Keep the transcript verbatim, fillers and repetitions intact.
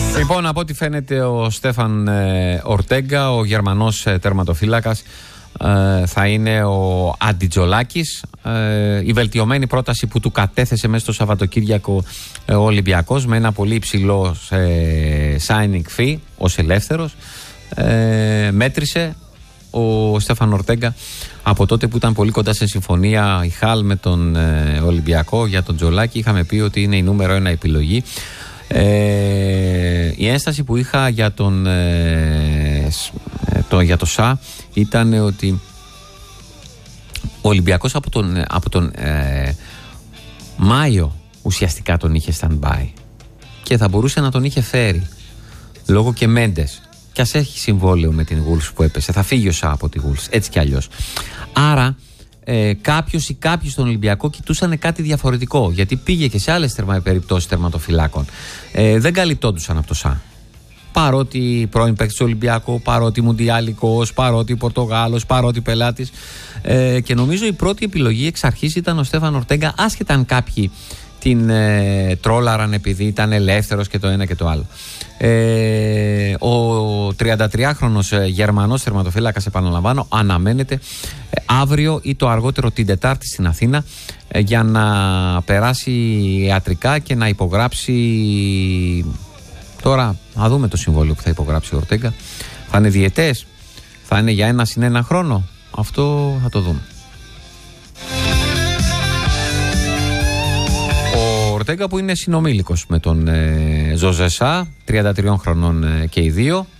Λοιπόν, από ό,τι φαίνεται ο Στέφαν ε, Ορτέγκα, ο Γερμανός ε, τερματοφύλακας, ε, θα είναι ο Αντιτζολάκης. Ε, η βελτιωμένη πρόταση που του κατέθεσε μέσα στο Σαββατοκύριακο ε, ο Ολυμπιακός με ένα πολύ υψηλό ε, signing fee ως ελεύθερος, ε, μέτρησε ο Στέφαν Ορτέγκα από τότε που ήταν πολύ κοντά σε συμφωνία η Χαλ με τον ε, Ολυμπιακό για τον Τζολάκη. Είχαμε πει ότι είναι η νούμερο ένα επιλογή. Ε, η ένσταση που είχα για τον, ε, το, για το ΣΑ ήταν ότι ο Ολυμπιακός από τον, από τον ε, Μάιο ουσιαστικά τον είχε stand-by και θα μπορούσε να τον είχε φέρει λόγω και Μέντες, κι ας έχει συμβόλαιο με την Wolves που έπεσε, θα φύγει ο ΣΑ από τη Wolves έτσι κι αλλιώς. Άρα Ε, κάποιος ή κάποιοι στον Ολυμπιακό κοιτούσαν κάτι διαφορετικό, γιατί πήγε και σε άλλες τερμα, περιπτώσεις τερματοφυλάκων. Ε, δεν καλυπτόντουσαν από το ΣΑ. Παρότι πρώην παίκτης του Ολυμπιακού, παρότι Μουντιάλικος, παρότι Πορτογάλος, παρότι πελάτης. Ε, και νομίζω η πρώτη επιλογή εξ αρχής ήταν ο Στέφαν Ορτέγκα, άσχετα αν κάποιοι την ε, τρόλαραν επειδή ήταν ελεύθερος και το ένα και το άλλο. Ε, ο τριαντατριάχρονος ε, Γερμανός τερματοφύλακας, επαναλαμβάνω, αναμένεται ε, αύριο ή το αργότερο την Τετάρτη στην Αθήνα ε, για να περάσει ιατρικά και να υπογράψει. Τώρα θα δούμε το συμβόλαιο που θα υπογράψει ο Ορτέγκα. Θα είναι διετές, θα είναι για ένα συν ένα χρόνο, αυτό θα το δούμε. Ο Ορτέγκα που είναι συνομήλικος με τον ε, Ζωζέ Σά, τριάντα τριών χρονών ε, και οι δύο.